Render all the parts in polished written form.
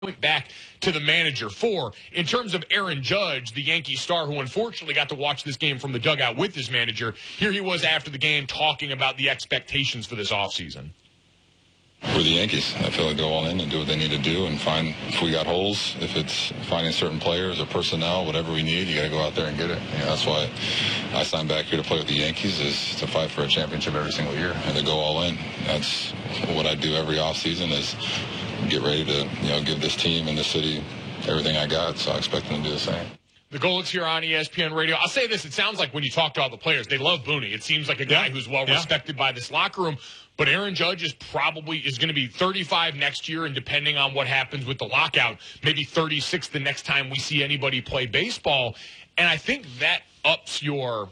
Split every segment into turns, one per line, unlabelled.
Point back to the manager in terms of Aaron Judge, the Yankee star who unfortunately got to watch this game from the dugout with his manager. Here he was after the game talking about the expectations for this offseason.
For the Yankees, I feel like go all in and do what they need to do and find if we got holes, if it's finding certain players or personnel, whatever we need, you got to go out there and get it. That's why I signed back here to play with the Yankees, is to fight for a championship every single year and to go all in. That's what I do every offseason, is get ready to give this team and the city everything I got. So I expect them to do the same.
The Golics here on ESPN Radio. I'll say this. It sounds like when you talk to all the players, they love Booney. It seems like a guy who's well-respected by this locker room. But Aaron Judge is going to be 35 next year, and depending on what happens with the lockout, maybe 36 the next time we see anybody play baseball. And I think that ups your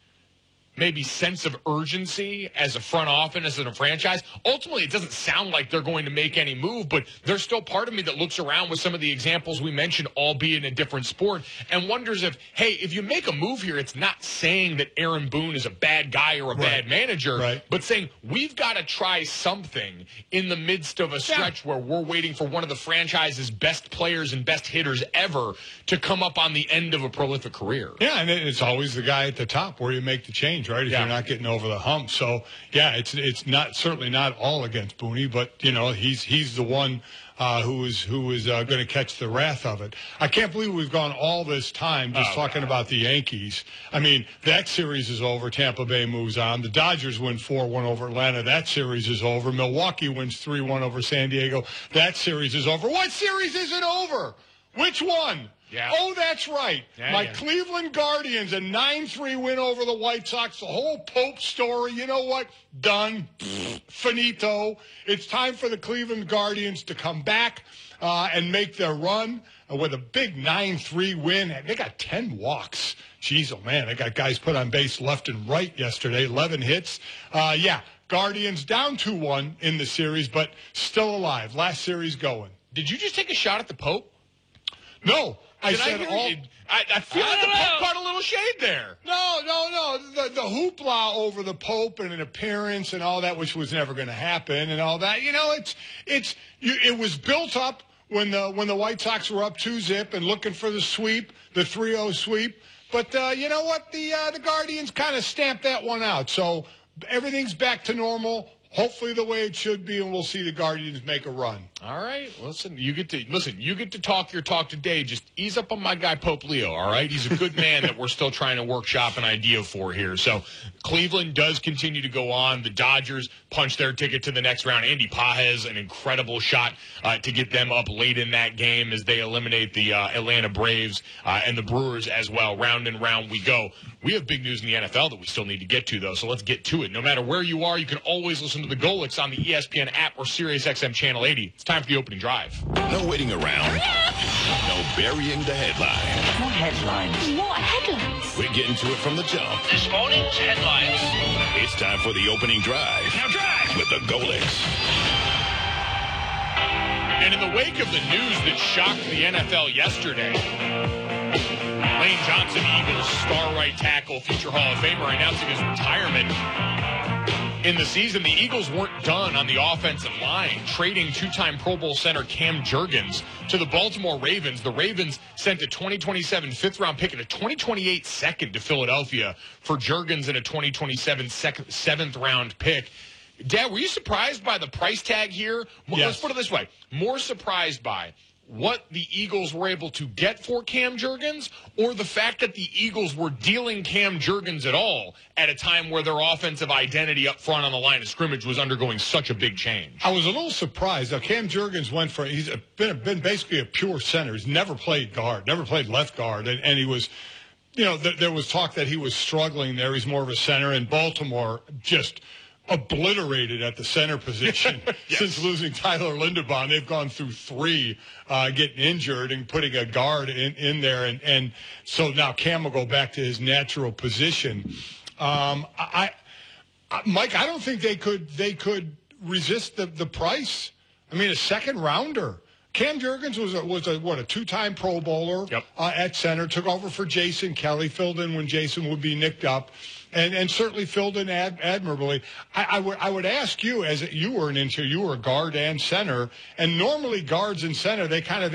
maybe sense of urgency as a front office, as a franchise. Ultimately, it doesn't sound like they're going to make any move, but there's still part of me that looks around with some of the examples we mentioned, albeit in a different sport, and wonders if you make a move here, it's not saying that Aaron Boone is a bad guy or a bad manager, but saying we've got to try something in the midst of a stretch where we're waiting for one of the franchise's best players and best hitters ever to come up on the end of a prolific career.
Yeah, and it's always the guy at the top where you make the change. Right, if you're not getting over the hump. So it's not certainly not all against Booney, but he's the one who is going to catch the wrath of it. I can't believe we've gone all this time just talking about the Yankees. I mean, that series is over. Tampa Bay moves on. The Dodgers win 4-1 over Atlanta. That series is over. Milwaukee wins 3-1 over San Diego. That series is over. What series isn't over? Which one?
Yeah.
Oh, that's right. My Cleveland Guardians, a 9-3 win over the White Sox. The whole Pope story, you know what? Done. Finito. It's time for the Cleveland Guardians to come back and make their run with a big 9-3 win. They got 10 walks. Jeez, oh, man. They got guys put on base left and right yesterday. 11 hits. Guardians down 2-1 in the series, but still alive. Last series going.
Did you just take a shot at the Pope?
No. I feel like
the Pope got a little shade there.
No. The hoopla over the Pope and an appearance and all that, which was never going to happen and all that. It was built up when the White Sox were up 2-0 and looking for the sweep, the 3-0 sweep. But you know what? The Guardians kind of stamped that one out. So everything's back to normal. Hopefully the way it should be, and we'll see the Guardians make a run.
All right. Listen, you get to talk your talk today. Just ease up on my guy, Pope Leo, all right? He's a good man that we're still trying to workshop an idea for here. So Cleveland does continue to go on. The Dodgers punch their ticket to the next round. Andy Pages, an incredible shot to get them up late in that game as they eliminate the Atlanta Braves and the Brewers as well. Round and round we go. We have big news in the NFL that we still need to get to, though, so let's get to it. No matter where you are, you can always listen to the Golics on the ESPN app or SiriusXM Channel 80. It's time for the opening drive.
No waiting around. No burying the headline.
More headlines.
More headlines.
We're getting to it from the jump.
This morning's headlines.
It's time for the opening drive.
Now drive
with the Golics.
And in the wake of the news that shocked the NFL yesterday, Lane Johnson, Eagles star right tackle, future Hall of Famer, announcing his retirement. In the season, the Eagles weren't done on the offensive line, trading two-time Pro Bowl center Cam Jurgens to the Baltimore Ravens. The Ravens sent a 2027 fifth-round pick and a 2028 second to Philadelphia for Jurgens and a 2027 seventh-round pick. Dad, were you surprised by the price tag here? Yes. Let's put it this way. More surprised by what the Eagles were able to get for Cam Jurgens, or the fact that the Eagles were dealing Cam Jurgens at all at a time where their offensive identity up front on the line of scrimmage was undergoing such a big change?
I was a little surprised. Now, Cam Jurgens he's been basically a pure center. He's never played guard, never played left guard, and he was, there was talk that he was struggling there. He's more of a center, and Baltimore just obliterated at the center position. Since losing Tyler Linderbaum. They've gone through 3 getting injured and putting a guard in there. And so now Cam will go back to his natural position. Mike, I don't think they could resist the price. I mean, a second rounder. Cam Jurgens was a 2-time Pro Bowler at center, took over for Jason Kelly, filled in when Jason would be nicked up. and certainly filled in admirably. I would ask you, as you were an interior, you were a guard and center, and normally guards and center, they kind of